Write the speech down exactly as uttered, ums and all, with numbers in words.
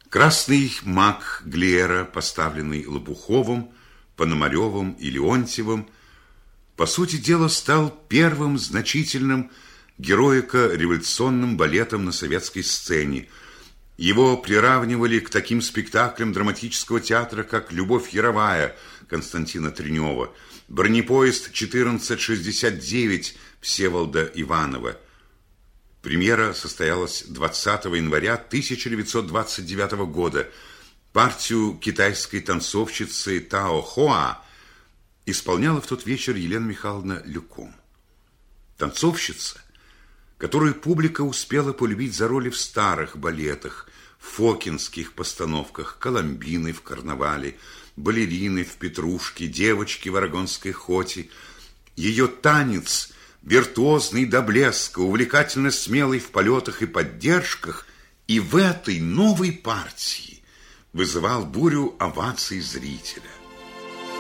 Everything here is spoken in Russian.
Красный маг Глиера, поставленный Лопуховым, Пономаревым и Леонтьевым, по сути дела, стал первым значительным героико-революционным балетом на советской сцене. Его приравнивали к таким спектаклям драматического театра, как «Любовь Яровая» Константина Тренева, «Бронепоезд четырнадцать шестьдесят девять» Всеволода Иванова. Премьера состоялась двадцатого января тысяча девятьсот двадцать девятого года. Партию китайской танцовщицы Тао Хоа исполняла в тот вечер Елена Михайловна Люком. Танцовщица, которую публика успела полюбить за роли в старых балетах, в фокинских постановках, Коломбины в «Карнавале», балерины в «Петрушке», девочки в «Арагонской хоте». Ее танец, виртуозный до блеска, увлекательно смелый в полетах и поддержках, и в этой новой партии вызывал бурю оваций зрителя.